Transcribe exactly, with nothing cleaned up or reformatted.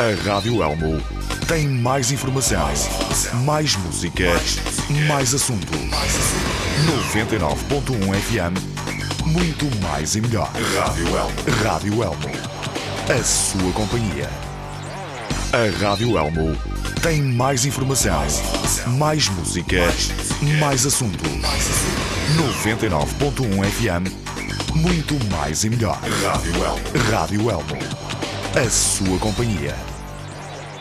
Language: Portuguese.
A Rádio Elmo tem mais informação, mais música, mais assunto. noventa e nove ponto um F M, muito mais e melhor. Rádio Elmo. Rádio Elmo, a sua companhia. A Rádio Elmo tem mais informação, mais música, mais assunto. noventa e nove ponto um F M, muito mais e melhor. Rádio Elmo. Rádio Elmo, a sua companhia.